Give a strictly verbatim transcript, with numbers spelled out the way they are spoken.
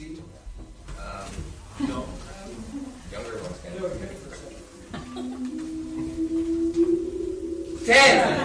seat to that. Um, no. Younger ones can. Ten.